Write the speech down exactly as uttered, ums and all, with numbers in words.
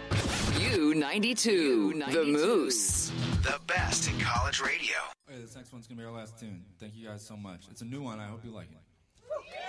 U ninety-two, The Moose. The best in college radio. Hey, this next one's going to be our last tune. Thank you guys so much. It's a new one. I hope you like it.